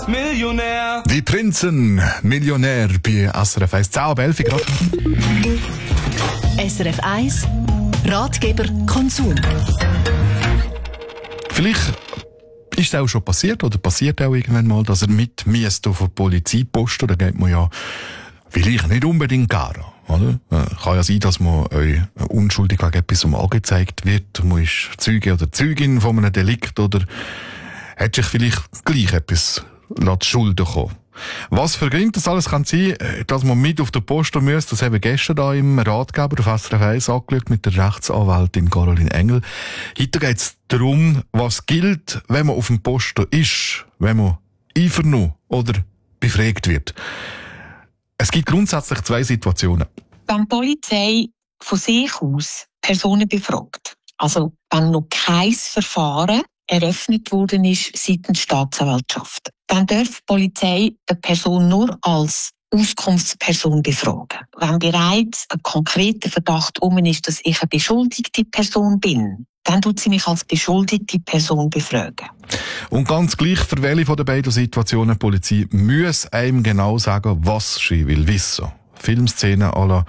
Millionär. Die Prinzen, Millionär bei SRF 1. 10 ab 11 Uhr gerade. SRF 1 Ratgeber Konsum. Vielleicht ist es auch schon passiert oder passiert auch irgendwann mal, dass er mit müsst auf eine Polizeipost, da geht man ja vielleicht nicht unbedingt gerne. Oder? Kann ja sein, dass man euch unschuldig wegen etwas angezeigt wird. Man ist Zeuge oder Zeugin von einem Delikt oder hat sich vielleicht gleich etwas zu Schulden kommen. Was für Gründe das alles kann sein, dass man mit auf der Post muss, das haben wir gestern da im Ratgeber auf SRF 1 angeschaut mit der Rechtsanwältin Caroline Engel. Heute geht es darum, was gilt, wenn man auf dem Posten ist, wenn man einvernommen oder befragt wird. Es gibt grundsätzlich zwei Situationen. Wenn die Polizei von sich aus Personen befragt, also wenn noch kein Verfahren eröffnet worden ist seitens Staatsanwaltschaft, dann darf die Polizei eine Person nur als Auskunftsperson befragen. Wenn bereits ein konkreter Verdacht ist, dass ich eine beschuldigte Person bin, dann tut sie mich als beschuldigte Person befragen. Und ganz gleich für welche von den beiden Situationen die Polizei muss einem genau sagen, was sie will wissen. Filmszenen à la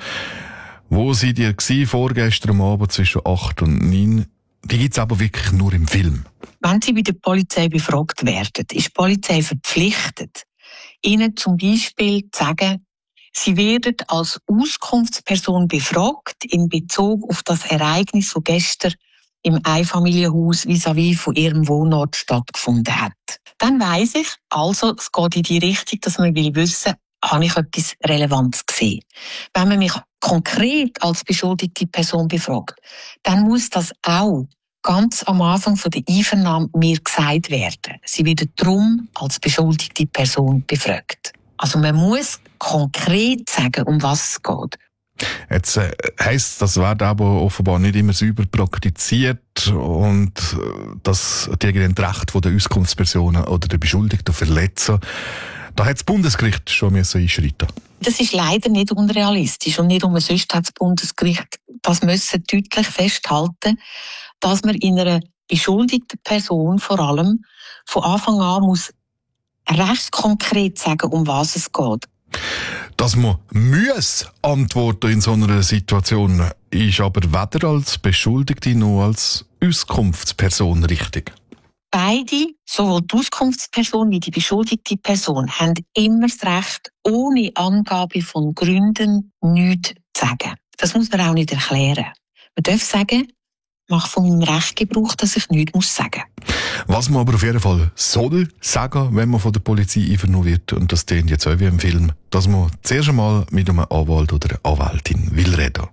«Wo seid ihr gsi vorgestern Abend zwischen 8 und 9?» Die gibt's aber wirklich nur im Film. Wenn sie bei der Polizei befragt werden, ist die Polizei verpflichtet, ihnen zum Beispiel zu sagen, sie werden als Auskunftsperson befragt in Bezug auf das Ereignis, das gestern im Einfamilienhaus vis-à-vis von ihrem Wohnort stattgefunden hat. Dann weiss ich, also, es geht in die Richtung, dass man will wissen, habe ich etwas Relevantes gesehen. Wenn man mich konkret als beschuldigte Person befragt, dann muss das auch ganz am Anfang von der Einvernahme mir gesagt werden. Sie werden darum als beschuldigte Person befragt. Also man muss konkret sagen, um was es geht. Jetzt heisst, das wird aber offenbar nicht immer sauber praktiziert und das die Rechte der Auskunftspersonen oder der Beschuldigten verletzen. Da hat das Bundesgericht schon einschreiten. Das ist leider nicht unrealistisch und nicht umsonst hat das Bundesgericht das müssen deutlich festhalten, dass man in einer beschuldigten Person vor allem von Anfang an muss recht konkret sagen, um was es geht. Dass man muss antworten in so einer Situation, ist aber weder als Beschuldigte noch als Auskunftsperson richtig. Beide, sowohl die Auskunftsperson wie die beschuldigte Person, haben immer das Recht, ohne Angabe von Gründen nichts zu sagen. Das muss man auch nicht erklären. Man darf sagen, mache von meinem Recht Gebrauch, dass ich nichts sagen muss. Was man aber auf jeden Fall soll sagen, wenn man von der Polizei einvernommen wird, und das klingt jetzt auch wie im Film, dass man zuerst einmal mit einem Anwalt oder einer Anwältin will reden.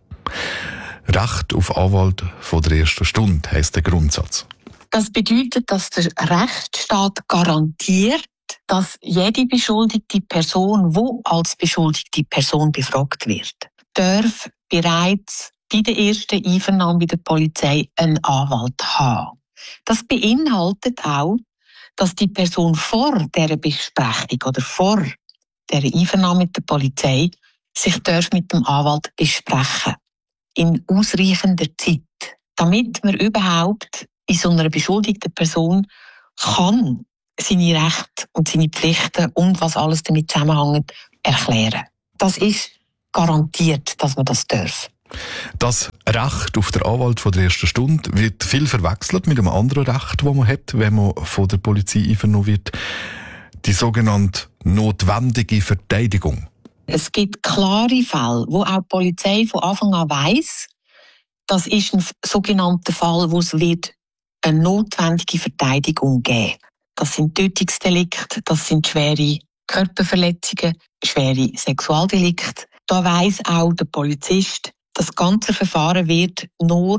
Recht auf Anwalt von der ersten Stunde heisst der Grundsatz. Das bedeutet, dass der Rechtsstaat garantiert, dass jede beschuldigte Person, die als beschuldigte Person befragt wird, darf bereits bei der ersten Einvernahme bei der Polizei einen Anwalt haben. Das beinhaltet auch, dass die Person vor dieser Besprechung oder vor dieser Einvernahme mit der Polizei sich mit dem Anwalt besprechen. In ausreichender Zeit. Damit man überhaupt in so einer beschuldigten Person kann seine Rechte und seine Pflichten und was alles damit zusammenhängt erklären. Das ist garantiert, dass man das darf. Das Recht auf den Anwalt von der ersten Stunde wird viel verwechselt mit einem anderen Recht, das man hat, wenn man von der Polizei einvernommen wird. Die sogenannte notwendige Verteidigung. Es gibt klare Fälle, wo auch die Polizei von Anfang an weiss, das ist ein sogenannter Fall, wo es wird eine notwendige Verteidigung geben. Das sind Tötungsdelikte, das sind schwere Körperverletzungen, schwere Sexualdelikte. Da weiss auch der Polizist, das ganze Verfahren wird nur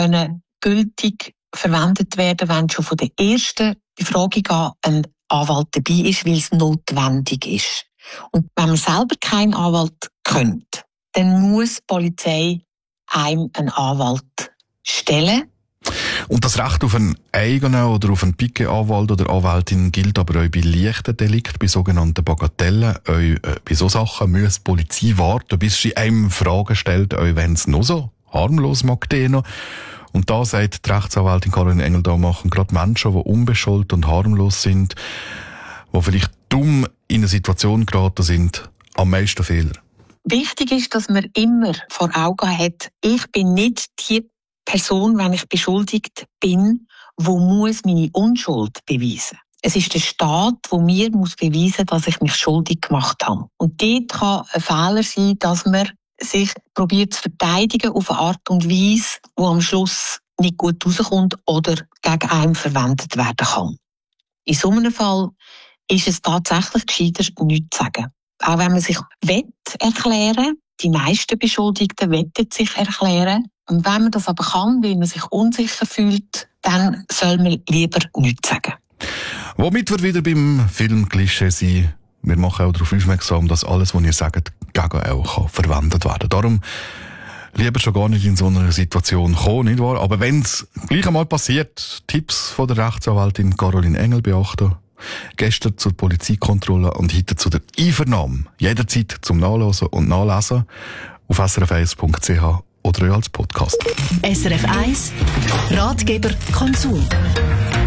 gültig verwendet werden, wenn schon von der ersten Befragung an ein Anwalt dabei ist, weil es notwendig ist. Und wenn man selber keinen Anwalt kennt, dann muss die Polizei einem einen Anwalt stellen. Und das Recht auf einen eigenen oder auf einen Piquet-Anwalt oder Anwältin gilt aber auch bei leichten Delikten, bei sogenannten Bagatellen. Bei solchen Sachen muss die Polizei warten, bis sie einem Fragen stellt, auch wenn es noch so harmlos mag dienen. Und da sagt die Rechtsanwältin Caroline Engel, da machen gerade Menschen, die unbescholten und harmlos sind, die vielleicht dumm in eine Situation geraten sind, am meisten Fehler? Wichtig ist, dass man immer vor Augen hat, ich bin nicht die Person, wenn ich beschuldigt bin, wo muss meine Unschuld beweisen. Es ist der Staat, der mir muss beweisen, dass ich mich schuldig gemacht habe. Und dort kann ein Fehler sein, dass man sich probiert zu verteidigen auf eine Art und Weise, die am Schluss nicht gut rauskommt oder gegen einen verwendet werden kann. In so einem Fall ist es tatsächlich gescheiter, nichts zu sagen. Auch wenn man sich erklären, die meisten Beschuldigten wollen sich erklären. Und wenn man das aber kann, weil man sich unsicher fühlt, dann soll man lieber nichts sagen. Womit wir wieder beim Film-Klischee sind, wir machen auch darauf aufmerksam, dass alles, was ihr sagt, gegen auch verwendet werden kann. Darum lieber schon gar nicht in so einer Situation kommen, nicht wahr? Aber wenn es gleich einmal passiert, Tipps von der Rechtsanwältin Caroline Engel beachten. Gestern zur Polizeikontrolle und heute zu der Einvernahme. Jederzeit zum Nachlesen und Nachlesen auf srf1.ch oder als Podcast. SRF 1 Ratgeber Konsum.